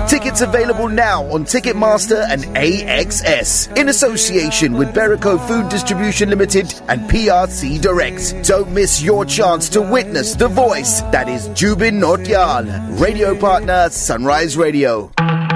Tickets available now on Ticketmaster and AXS in association with Berico Food Distribution Limited and PRC Direct. Don't miss your chance to witness the voice that is Jubin Nautiyal. Radio partner Sunrise Radio.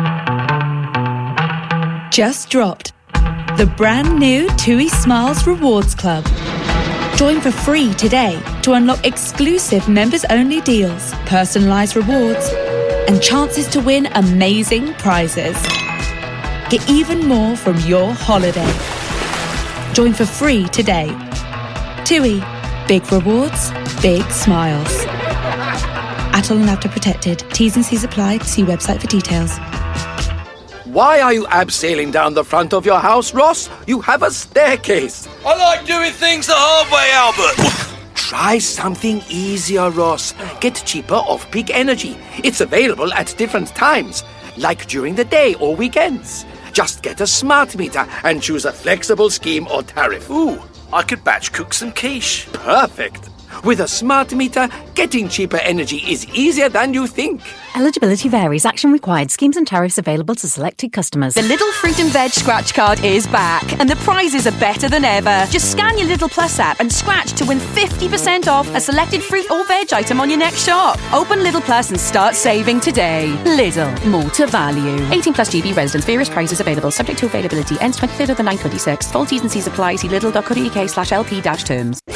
Just dropped the brand new TUI Smiles Rewards Club. Join for free today to unlock exclusive members-only deals, personalised rewards, and chances to win amazing prizes. Get even more from your holiday. Join for free today. TUI. Big rewards, big smiles. Atoll and Apta protected. T's and C's apply. See website for details. Why are you abseiling down the front of your house, Ross? You have a staircase. I like doing things the hard way, Albert. Try something easier, Ross. Get cheaper off-peak energy. It's available at different times, like during the day or weekends. Just get a smart meter and choose a flexible scheme or tariff. Ooh, I could batch cook some quiche. Perfect. With a smart meter, getting cheaper energy is easier than you think. Eligibility varies. Action required. Schemes and tariffs available to selected customers. The Lidl Fruit and Veg scratch card is back, and the prizes are better than ever. Just scan your Lidl Plus app and scratch to win 50% off a selected fruit or veg item on your next shop. Open Lidl Plus and start saving today. Lidl, more to value. 18 plus GB residents. Various prices available. Subject to availability. Ends 23rd of the 9th, 26. Full T's and C's apply. See lidl.co.uk/LP-terms.